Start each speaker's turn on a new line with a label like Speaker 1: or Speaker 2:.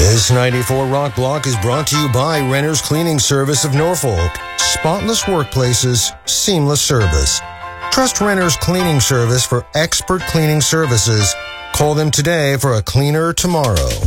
Speaker 1: This 94 Rock Block is brought to you by Renner's Cleaning Service of Norfolk. Spotless workplaces, seamless service. Trust Renner's Cleaning Service for expert cleaning services. Call them today for a cleaner tomorrow.